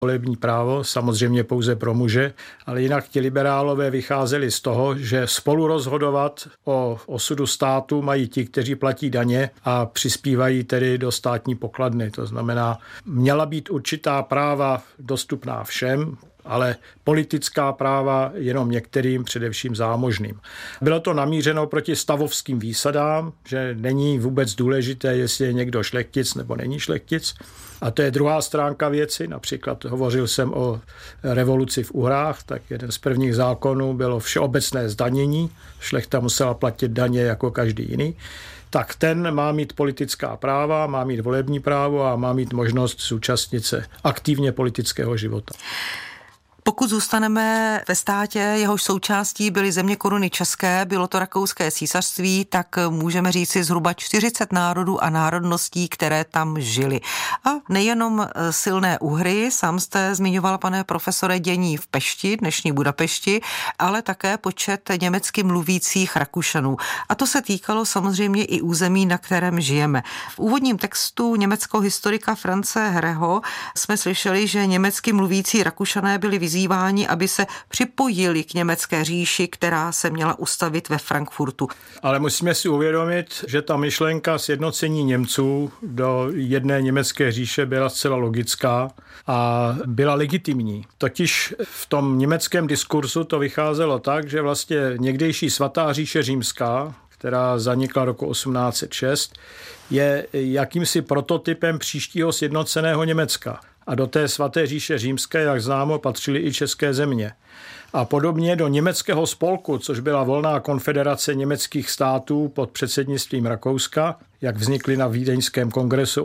volební právo, samozřejmě pouze pro muže, ale jinak ti liberálové vycházeli z toho, že spolu rozhodovat o osudu státu mají ti, kteří platí daně a přispívají tedy do státní pokladny. To znamená, měla být určitá práva dostupná všem, ale politická práva jenom některým, především zámožným. Bylo to namířeno proti stavovským výsadám, že není vůbec důležité, jestli je někdo šlechtic nebo není šlechtic. A to je druhá stránka věci. Například hovořil jsem o revoluci v Uhrách, tak jeden z prvních zákonů bylo všeobecné zdanění. Šlechta musela platit daně jako každý jiný. Tak ten má mít politická práva, má mít volební právo a má mít možnost zúčastnit se aktivně politického života. Pokud zůstaneme ve státě, jehož součástí byly země koruny české, bylo to rakouské císařství, tak můžeme říci zhruba 40 národů a národností, které tam žily. A nejenom silné Uhry, sám jste zmiňoval, pane profesore, dění v Pešti, dnešní Budapešti, ale také počet německy mluvících Rakušanů. A to se týkalo samozřejmě i území, na kterém žijeme. V úvodním textu německého historika France Hereho jsme slyšeli, že německy mluvící Rakušané byli vyzýváni, aby se připojili k německé říši, která se měla ustavit ve Frankfurtu. Ale musíme si uvědomit, že ta myšlenka sjednocení Němců do jedné německé říše byla zcela logická a byla legitimní. Totiž v tom německém diskursu to vycházelo tak, že vlastně někdejší svatá říše římská, která zanikla roku 1806, je jakýmsi prototypem příštího sjednoceného Německa. A do té svaté říše římské, jak známo, patřily i české země. A podobně do německého spolku, což byla volná konfederace německých států pod předsednictvím Rakouska, jak vznikly na Vídeňském kongresu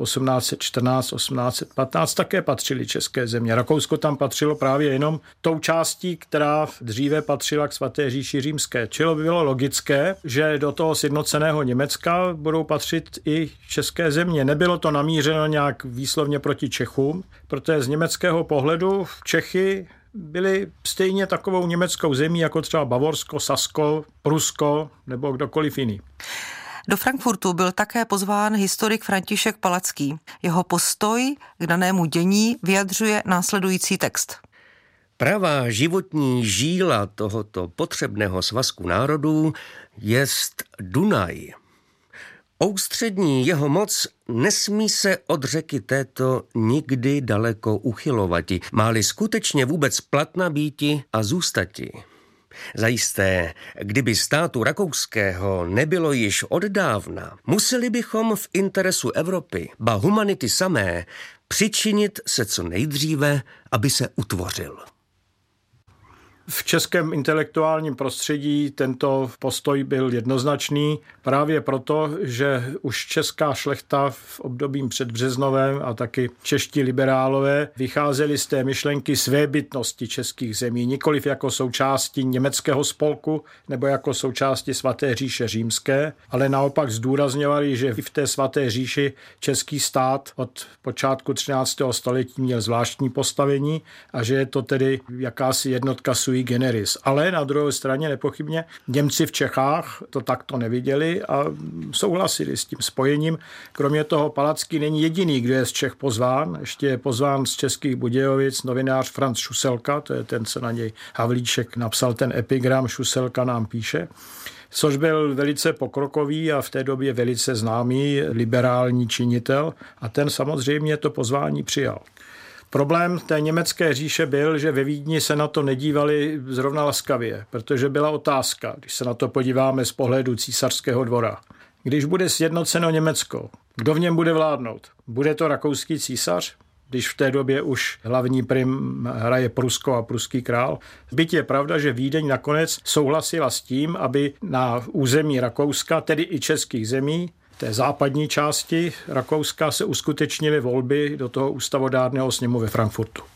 1814-1815, také patřily české země. Rakousko tam patřilo právě jenom tou částí, která dříve patřila k svaté říši římské. Čili by bylo logické, že do toho sjednoceného Německa budou patřit i české země. Nebylo to namířeno nějak výslovně proti Čechům, protože z německého pohledu Čechy byli stejně takovou německou zemí, jako třeba Bavorsko, Sasko, Prusko nebo kdokoliv jiný. Do Frankfurtu byl také pozván historik František Palacký. Jeho postoj k danému dění vyjadřuje následující text. Pravá životní žíla tohoto potřebného svazku národů jest Dunaj. Ústřední jeho moc nesmí se od řeky této nikdy daleko uchylovati, máli skutečně vůbec platna býti a zůstati. Zajisté, kdyby státu rakouského nebylo již od dávna, museli bychom v interesu Evropy, ba humanity samé, přičinit se co nejdříve, aby se utvořil. V českém intelektuálním prostředí tento postoj byl jednoznačný právě proto, že už česká šlechta v období předbřeznovém a taky čeští liberálové vycházeli z té myšlenky svébytnosti českých zemí, nikoliv jako součástí německého spolku nebo jako součástí svaté říše římské, ale naopak zdůrazňovali, že v té svaté říši český stát od počátku 13. století měl zvláštní postavení a že je to tedy jakási jednotka sui generis. Ale na druhé straně nepochybně Němci v Čechách to takto neviděli a souhlasili s tím spojením. Kromě toho Palacký není jediný, kdo je z Čech pozván. Ještě je pozván z Českých Budějovic novinář Franz Šuselka, to je ten, co na něj Havlíček napsal ten epigram Šuselka nám píše, což byl velice pokrokový a v té době velice známý liberální činitel a ten samozřejmě to pozvání přijal. Problém té německé říše byl, že ve Vídni se na to nedívali zrovna laskavě, protože byla otázka, když se na to podíváme z pohledu císařského dvora. Když bude sjednoceno Německo, kdo v něm bude vládnout? Bude to rakouský císař? Když v té době už hlavní prim hraje Prusko a pruský král. Byť je pravda, že Vídeň nakonec souhlasila s tím, aby na území Rakouska, tedy i českých zemí, té západní části Rakouska se uskutečnily volby do toho ústavodárného sněmu ve Frankfurtu.